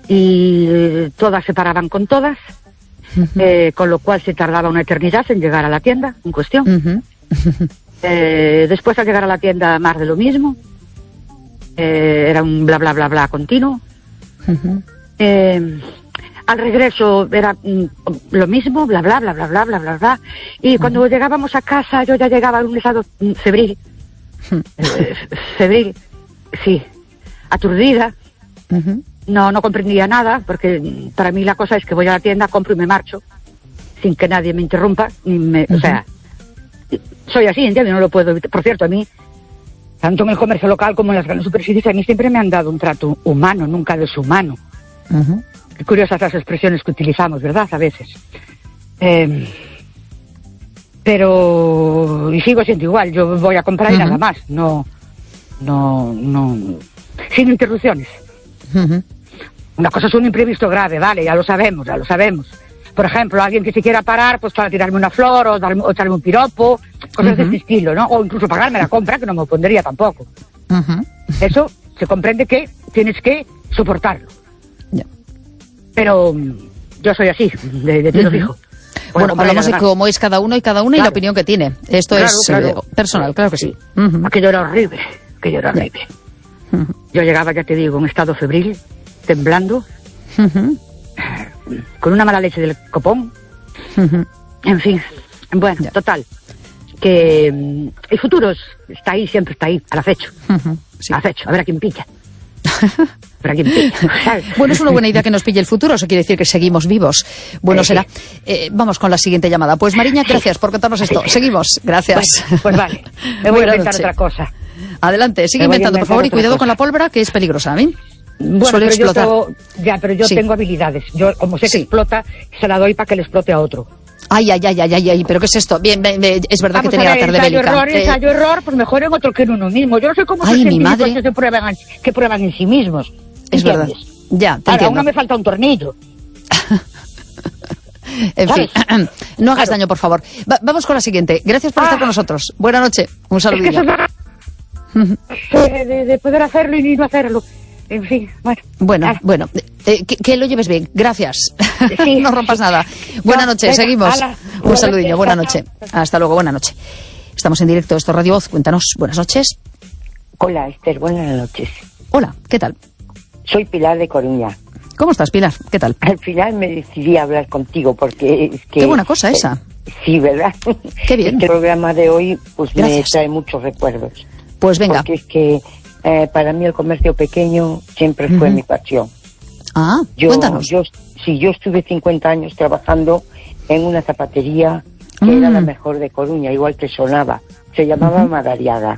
y todas se paraban con todas, con lo cual se tardaba una eternidad en llegar a la tienda en cuestión. Después, al llegar a la tienda, más de lo mismo. Era un bla bla bla bla continuo. Al regreso era lo mismo, bla bla bla bla bla bla bla bla. Y cuando llegábamos a casa, yo ya llegaba en un estado febril, sí, aturdida. No comprendía nada, porque para mí la cosa es que voy a la tienda, compro y me marcho, sin que nadie me interrumpa, o sea, soy así, ¿entiendes? No lo puedo evitar. Por cierto, a mí, tanto en el comercio local como en las grandes superficies, a mí siempre me han dado un trato humano, nunca deshumano. Qué curiosas las expresiones que utilizamos, ¿verdad? A veces. Pero... y sigo siendo igual, yo voy a comprar y nada más, no... sin interrupciones. Una cosa es un imprevisto grave, vale, ya lo sabemos. Por ejemplo, alguien que se quiera parar, pues para tirarme una flor o echarme un piropo, cosas de este estilo, ¿no? O incluso pagarme la compra, que no me opondría tampoco. Eso se comprende que tienes que soportarlo. Pero yo soy así, de tiro fijo. Bueno, hablamos de cómo es cada uno y cada una, claro, y la opinión que tiene. Esto es personal, claro que sí. Aquello era horrible. Yo llegaba, ya te digo, en estado febril, temblando, con una mala leche del copón. En fin, bueno, total. Que el futuro está ahí, siempre está ahí, al acecho. Al acecho, a ver a quién pilla. Bueno, es una buena idea que nos pille el futuro, eso quiere decir que seguimos vivos. Bueno, será. Vamos con la siguiente llamada. Pues Mariña, gracias por contarnos esto. Seguimos, gracias. Pues vale, me voy a inventar otra cosa. Adelante, sigue inventando, por favor, y cuidado con la pólvora, que es peligrosa, ¿eh? Bueno, suele explotar. Pero yo tengo habilidades. Yo, como sé que explota, se la doy para que le explote a otro. Ay, ¿pero qué es esto? Bien, es verdad. Vamos, que tenía la tarde bélica. Ensayo-error, pues mejor en otro que en uno mismo. Yo no sé cómo mi madre que prueban en sí mismos. Es verdad. Ya, te entiendo. Aún no me falta un tornillo. En fin, no hagas daño, por favor. Vamos con la siguiente. Gracias por estar con nosotros. Buenas noches. Un saludo. De poder hacerlo y no hacerlo. En fin, bueno. Que lo lleves bien. Gracias. Sí, no rompas nada. Buenas noches, seguimos. Un saludillo, buenas noches. Hasta luego, buenas noches. Estamos en directo, esto es Radio Voz. Cuéntanos, buenas noches. Hola, Esther, buenas noches. Hola, ¿qué tal? Soy Pilar de Coruña. ¿Cómo estás, Pilar? ¿Qué tal? Al final me decidí a hablar contigo porque es que... Qué buena cosa esa. Sí, ¿verdad? Qué bien. Este programa de hoy pues me trae muchos recuerdos. Pues venga. Porque es que para mí el comercio pequeño siempre fue mi pasión. Cuéntanos. Yo estuve 50 años trabajando en una zapatería que era la mejor de Coruña, igual que sonaba. Se llamaba Madariaga.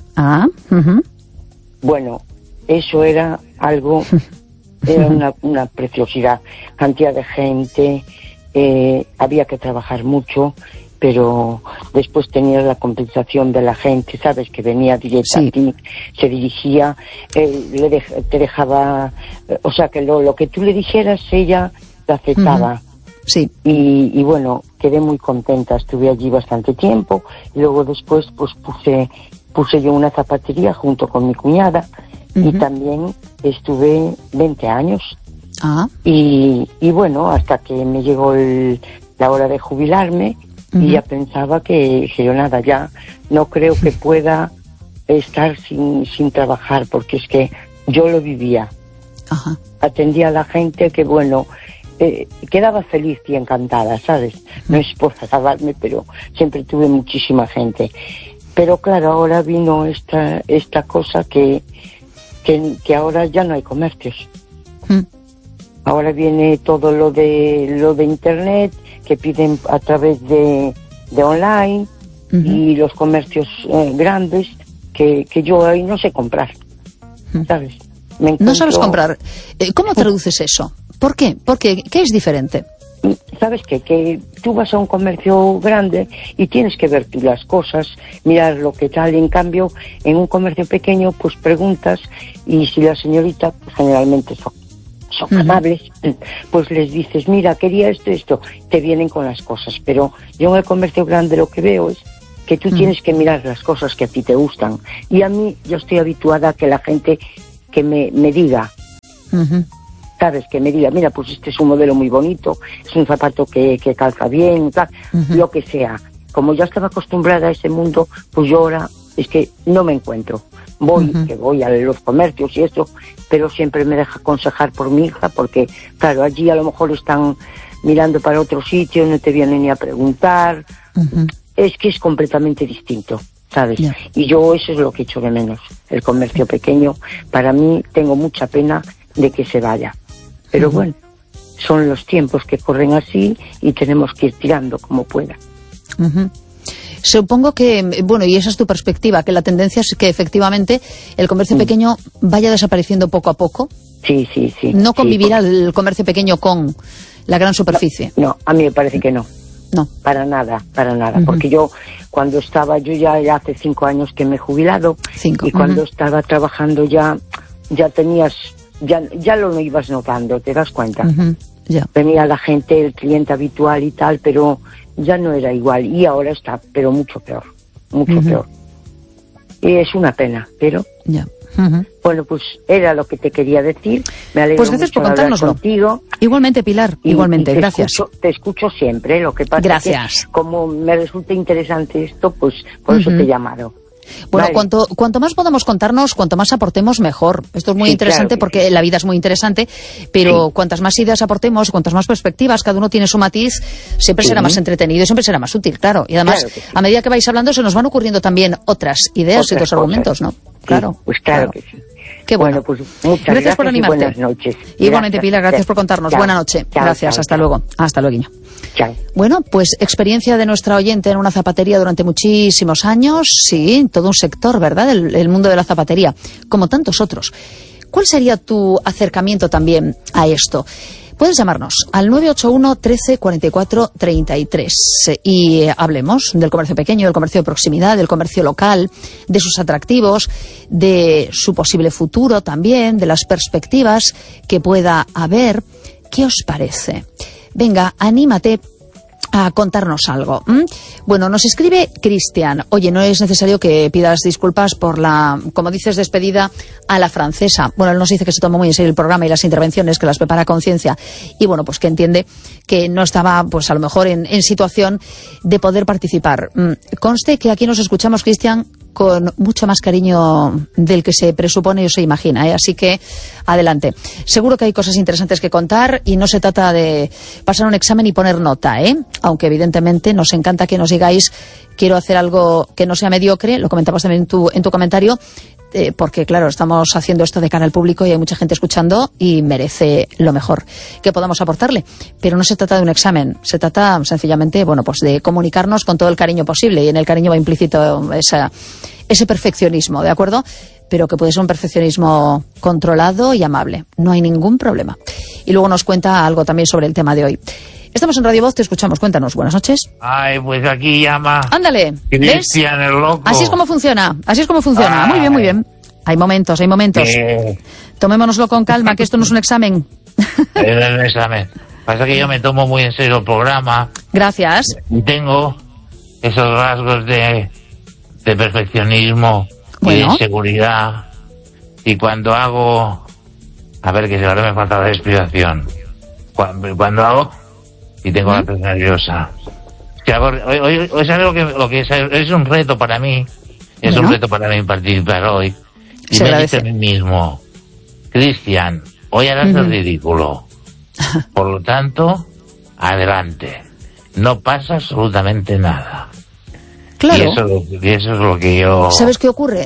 Bueno, eso era algo, era una preciosidad. Cantidad de gente, había que trabajar mucho, pero después tenías la compensación de la gente, ¿sabes? Que venía directa a ti, se dirigía, te dejaba, o sea, que lo que tú le dijeras, ella lo aceptaba. Sí. Y bueno, quedé muy contenta, estuve allí bastante tiempo, y luego después pues puse yo una zapatería junto con mi cuñada, y también estuve 20 años. Y bueno, hasta que me llegó la hora de jubilarme, y ya pensaba que yo nada, ya no creo que pueda estar sin trabajar, porque es que yo lo vivía. Atendía a la gente que, bueno, quedaba feliz y encantada, ¿sabes? No es por alabarme, pero siempre tuve muchísima gente. Pero claro, ahora vino esta cosa que ahora ya no hay comercios. Ahora viene todo lo de internet, que piden a través de online, y los comercios grandes que yo ahí no sé comprar, ¿sabes? No sabes comprar. ¿Cómo traduces eso? ¿Por qué? ¿Qué es diferente? ¿Sabes qué? Que tú vas a un comercio grande y tienes que ver tú las cosas, mirar lo que tal, y en cambio en un comercio pequeño pues preguntas, y si la señorita, pues, generalmente son amables, pues les dices, mira, quería esto, te vienen con las cosas. Pero yo en el comercio grande lo que veo es que tú tienes que mirar las cosas que a ti te gustan, y a mí yo estoy habituada a que la gente que me diga, ¿sabes? Que me diga, mira, pues este es un modelo muy bonito, es un zapato que calza bien, tal, lo que sea. Como ya estaba acostumbrada a ese mundo, pues yo ahora es que no me encuentro. Que voy a los comercios y eso, pero siempre me deja aconsejar por mi hija, porque, claro, allí a lo mejor están mirando para otro sitio, no te vienen ni a preguntar. Es que es completamente distinto, ¿sabes? Yeah. Y yo eso es lo que echo de menos, el comercio pequeño. Para mí tengo mucha pena de que se vaya. Pero bueno, son los tiempos que corren así y tenemos que ir tirando como pueda. Supongo que, bueno, y esa es tu perspectiva, que la tendencia es que efectivamente el comercio pequeño vaya desapareciendo poco a poco. Sí. ¿No convivirá el comercio pequeño con la gran superficie? No, a mí me parece que no. No. Para nada. Porque yo, cuando estaba, ya hace 5 años que me he jubilado. 5. Y cuando estaba trabajando ya tenías, ya lo ibas notando, ¿te das cuenta? Ya. Venía la gente, el cliente habitual y tal, pero ya no era igual. Y ahora está, pero mucho peor. Peor. Y es una pena, pero... Ya. Bueno, pues era lo que te quería decir. Me alegro pues gracias mucho por contárnoslo. de hablar contigo. Igualmente, Pilar, igualmente, gracias. Te escucho siempre, lo que pasa gracias. Es que como me resulta interesante esto, pues por eso te he llamado. Bueno, vale. cuanto más podamos contarnos, cuanto más aportemos, mejor. Esto es muy interesante, claro, porque la vida es muy interesante, pero cuantas más ideas aportemos, cuantas más perspectivas, cada uno tiene su matiz, siempre será más entretenido, siempre será más útil, claro. Y además, a medida que vais hablando, se nos van ocurriendo también otras ideas y otros argumentos, ¿no? Claro. Pues claro que sí. Qué bueno. Pues muchas gracias por animarte. Y buenas noches. Igualmente, Pilar, gracias por contarnos. Buena noche. Gracias, hasta luego. Hasta luego. Chao. Bueno, pues experiencia de nuestra oyente en una zapatería durante muchísimos años, sí, todo un sector, ¿verdad?, el mundo de la zapatería, como tantos otros. ¿Cuál sería tu acercamiento también a esto? Puedes llamarnos al 981 13 44 33 y hablemos del comercio pequeño, del comercio de proximidad, del comercio local, de sus atractivos, de su posible futuro también, de las perspectivas que pueda haber. ¿Qué os parece? Venga, anímate a contarnos algo. Bueno, nos escribe Cristian. Oye, no es necesario que pidas disculpas por la, como dices, despedida a la francesa. Bueno, él nos dice que se toma muy en serio el programa y las intervenciones, que las prepara a conciencia. Y bueno, pues que entiende que no estaba, pues a lo mejor en situación de poder participar. Conste que aquí nos escuchamos, Cristian, con mucho más cariño del que se presupone o se imagina, ¿eh? Así que adelante. Seguro que hay cosas interesantes que contar y no se trata de pasar un examen y poner nota, ¿eh? Aunque evidentemente nos encanta que nos digáis quiero hacer algo que no sea mediocre, lo comentabas también en tu comentario, porque claro, estamos haciendo esto de cara al público y hay mucha gente escuchando y merece lo mejor que podamos aportarle. Pero no se trata de un examen, se trata sencillamente, bueno, pues de comunicarnos con todo el cariño posible, y en el cariño va implícito ese perfeccionismo, ¿de acuerdo? Pero que puede ser un perfeccionismo controlado y amable, no hay ningún problema. Y luego nos cuenta algo también sobre el tema de hoy. Estamos en Radio Voz, te escuchamos, cuéntanos, buenas noches. Ay, pues aquí llama... Ándale, Cristian el loco. Así es como funciona, muy bien, muy bien. Hay momentos. Tomémonoslo con calma, que esto no es un examen. Es un examen. Pasa que yo me tomo muy en serio el programa. Gracias. Y tengo esos rasgos de perfeccionismo, bueno, y de seguridad. Y cuando hago... A ver, que ahora me falta la explicación. Cuando hago... Y tengo la piel nerviosa. Que hoy ¿sabes lo que es un reto para mí? Es un reto para mí participar hoy. Y me he dicho a mí mismo, Cristian, hoy harás el ridículo. Por lo tanto, adelante. No pasa absolutamente nada. Claro. Y eso es lo que yo... ¿Sabes qué ocurre?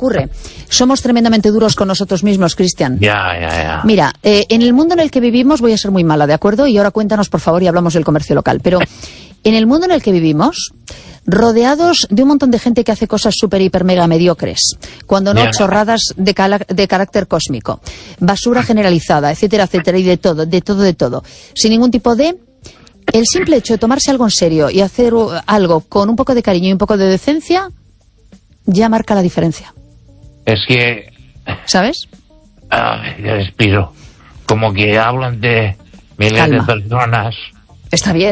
Somos tremendamente duros con nosotros mismos, Cristian. Ya. Mira, en el mundo en el que vivimos, voy a ser muy mala, ¿de acuerdo? Y ahora cuéntanos, por favor, y hablamos del comercio local. Pero en el mundo en el que vivimos, rodeados de un montón de gente que hace cosas súper, hiper, mega mediocres, cuando no chorradas de carácter cósmico, basura generalizada, etcétera, etcétera, y de todo, sin ningún tipo de... El simple hecho de tomarse algo en serio y hacer algo con un poco de cariño y un poco de decencia ya marca la diferencia. Es que... ¿Sabes? Yo respiro. Como que hablan de miles de personas. Está bien.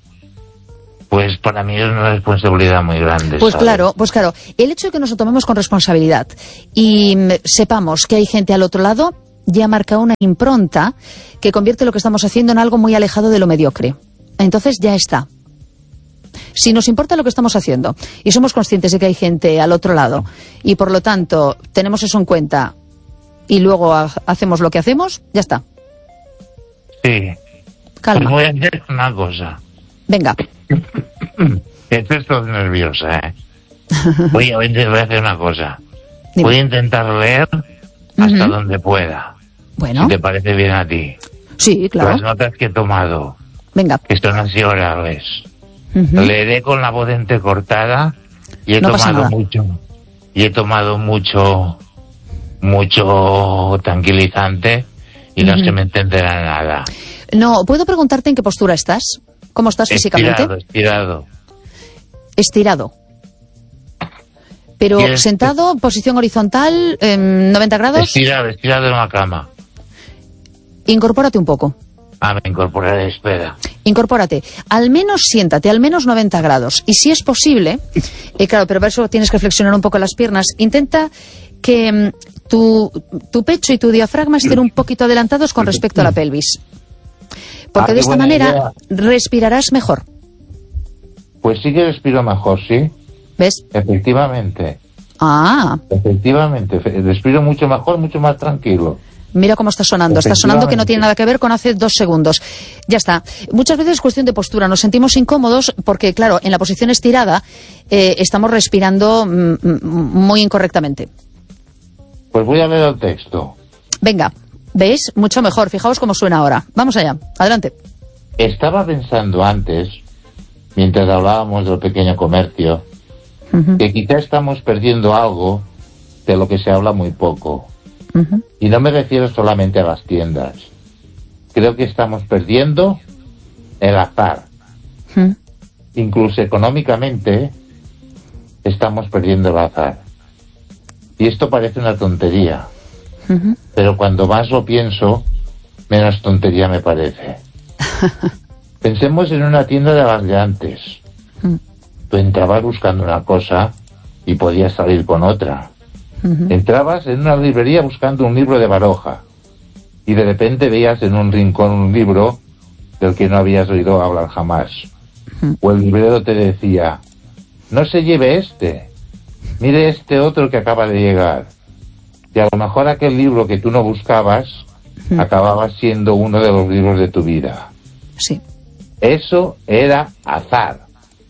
Pues para mí es una responsabilidad muy grande. Pues ¿sabes? claro. El hecho de que nos lo tomemos con responsabilidad y sepamos que hay gente al otro lado, ya marca una impronta que convierte lo que estamos haciendo en algo muy alejado de lo mediocre. Entonces ya está. Si nos importa lo que estamos haciendo y somos conscientes de que hay gente al otro lado y por lo tanto tenemos eso en cuenta y luego hacemos lo que hacemos, ya está. Sí. Calma. Voy a hacer una cosa. Venga. Estoy nerviosa, ¿eh? Voy a hacer una cosa. Dime. Voy a intentar leer hasta donde pueda. Bueno. Si te parece bien a ti. Sí, claro. Las notas que he tomado, Venga. que esto no han sido orales. Leeré con la voz entrecortada y he tomado mucho tranquilizante y no se me entenderá nada. No, ¿puedo preguntarte en qué postura estás? ¿Cómo estás físicamente? Estirado. Pero sentado, posición horizontal, 90 grados. Estirado en la cama. Incorpórate un poco. Me incorporaré, espera. Incorpórate. Al menos siéntate, al menos 90 grados. Y si es posible, claro, pero para eso tienes que flexionar un poco las piernas, intenta que tu pecho y tu diafragma estén un poquito adelantados con respecto a la pelvis. Porque de esta manera respirarás mejor. Pues sí que respiro mejor, ¿sí? ¿Ves? Efectivamente. Efectivamente. Respiro mucho mejor, mucho más tranquilo. Mira cómo está sonando. Está sonando que no tiene nada que ver con hace 2 segundos. Ya está. Muchas veces es cuestión de postura. Nos sentimos incómodos porque, claro, en la posición estirada estamos respirando muy incorrectamente. Pues voy a leer el texto. Venga. ¿Veis? Mucho mejor. Fijaos cómo suena ahora. Vamos allá. Adelante. Estaba pensando antes, mientras hablábamos del pequeño comercio, que quizá estamos perdiendo algo de lo que se habla muy poco. Y no me refiero solamente a las tiendas. Creo que estamos perdiendo el azar. Incluso económicamente estamos perdiendo el azar. Y esto parece una tontería. Pero cuando más lo pienso, menos tontería me parece. Pensemos en una tienda de las de antes. Tú entrabas buscando una cosa y podías salir con otra. Entrabas en una librería buscando un libro de Baroja y de repente veías en un rincón un libro del que no habías oído hablar jamás. O el librero te decía, no se lleve este, mire este otro que acaba de llegar. Y a lo mejor aquel libro que tú no buscabas acababa siendo uno de los libros de tu vida. Sí. Eso era azar.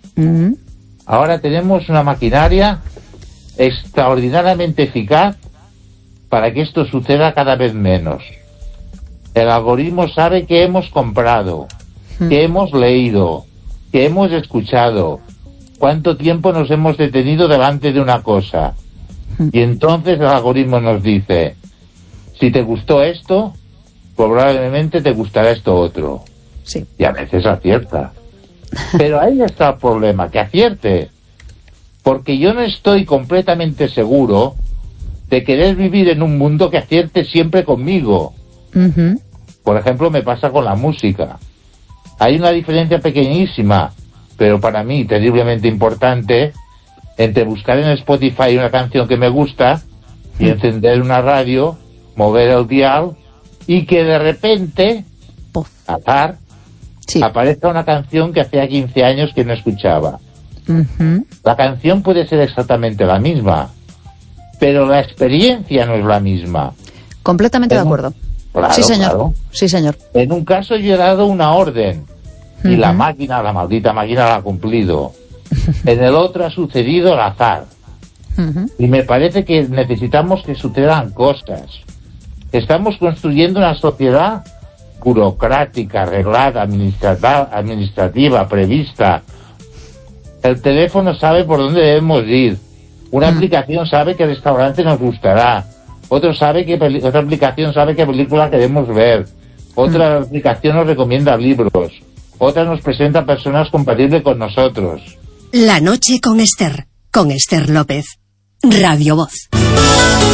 Ahora tenemos una maquinaria extraordinariamente eficaz para que esto suceda cada vez menos. El algoritmo sabe que hemos comprado, que hemos leído, que hemos escuchado, cuánto tiempo nos hemos detenido delante de una cosa. Y entonces el algoritmo nos dice, si te gustó esto, probablemente te gustará esto otro. Sí. Y a veces acierta. Pero ahí está el problema, que acierte. Porque yo no estoy completamente seguro de querer vivir en un mundo que acierte siempre conmigo. Por ejemplo, me pasa con la música. Hay una diferencia pequeñísima, pero para mí terriblemente importante, entre buscar en Spotify una canción que me gusta y encender una radio, mover el dial y que de repente, azar, aparezca una canción que hacía 15 años que no escuchaba. La canción puede ser exactamente la misma, pero la experiencia no es la misma. Completamente de acuerdo. Claro, sí, señor. Claro. Sí, señor. En un caso yo he dado una orden y la maldita máquina la ha cumplido. En el otro ha sucedido el azar. Y me parece que necesitamos que sucedan cosas. Estamos construyendo una sociedad burocrática, arreglada, administrativa, prevista. El teléfono sabe por dónde debemos ir. Una aplicación sabe qué restaurante nos gustará. Otra aplicación sabe qué película queremos ver. Otra aplicación nos recomienda libros. Otra nos presenta personas compatibles con nosotros. La noche con Esther López. Radio Voz.